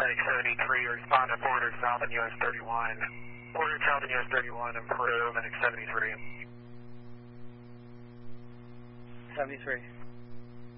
Paramedic 73, respond to Porter South and US 31. Porter South and US 31 and Paramedic 73. 73.